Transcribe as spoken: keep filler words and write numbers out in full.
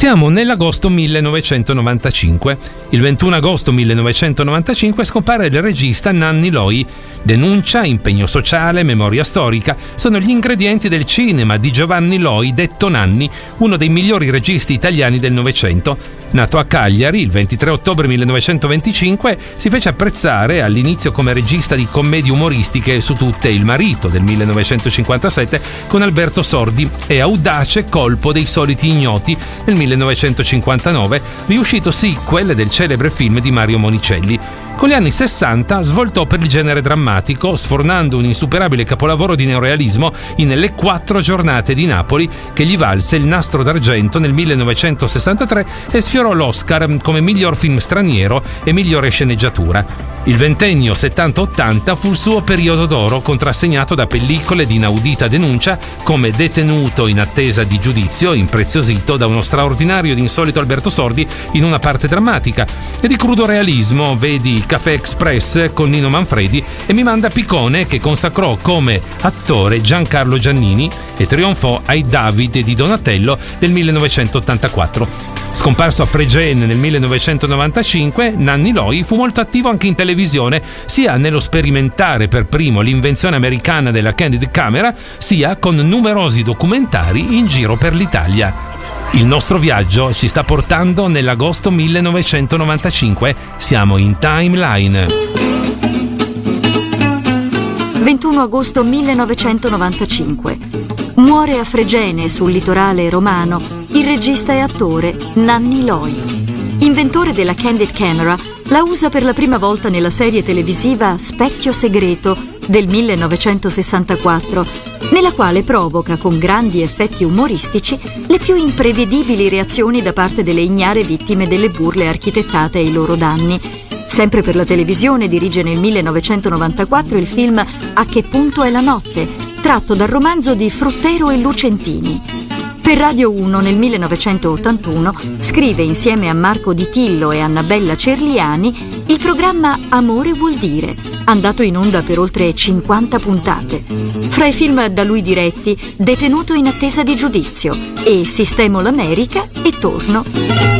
Siamo nell'agosto millenovecentonovantacinque. Il ventuno agosto millenovecentonovantacinque scompare il regista Nanni Loi. Denuncia, impegno sociale, memoria storica sono gli ingredienti del cinema di Giovanni Loi, detto Nanni, uno dei migliori registi italiani del Novecento. Nato a Cagliari il ventitré ottobre millenovecentoventicinque, si fece apprezzare all'inizio come regista di commedie umoristiche su tutte Il marito del millenovecentocinquantasette con Alberto Sordi e Audace colpo dei soliti ignoti nel millenovecentocinquantanove, riuscito sequel del celebre film di Mario Monicelli. Con gli anni sessanta svoltò per il genere drammatico, sfornando un insuperabile capolavoro di neorealismo in Le quattro giornate di Napoli, che gli valse il Nastro d'Argento nel millenovecentosessantatré e sfiorò l'Oscar come miglior film straniero e migliore sceneggiatura. Il ventennio settanta ottanta fu il suo periodo d'oro, contrassegnato da pellicole di inaudita denuncia come Detenuto in attesa di giudizio, impreziosito da uno straordinario ed insolito Alberto Sordi in una parte drammatica, e di crudo realismo, vedi Il Caffè Express con Nino Manfredi e Mi manda Piccone, che consacrò come attore Giancarlo Giannini e trionfò ai David di Donatello del millenovecentottantaquattro. Scomparso a Fregene nel millenovecentonovantacinque, Nanni Loi fu molto attivo anche in televisione, sia nello sperimentare per primo l'invenzione americana della Candid Camera, sia con numerosi documentari in giro per l'Italia. Il nostro viaggio ci sta portando nell'agosto millenovecentonovantacinque. Siamo in timeline. ventuno agosto millenovecentonovantacinque. Muore a Fregene, sul litorale romano, il regista e attore Nanni Loi. Inventore della Candid Camera, la usa per la prima volta nella serie televisiva Specchio segreto del millenovecentosessantaquattro, nella quale provoca con grandi effetti umoristici le più imprevedibili reazioni da parte delle ignare vittime delle burle architettate ai loro danni. Sempre per la televisione dirige nel millenovecentonovantaquattro il film A che punto è la notte, tratto dal romanzo di Fruttero e Lucentini. Per Radio uno nel millenovecentottantuno scrive insieme a Marco Di Tillo e Annabella Cerliani il programma Amore vuol dire, andato in onda per oltre cinquanta puntate. Fra i film da lui diretti, Detenuto in attesa di giudizio e Sistemo l'America e Torno.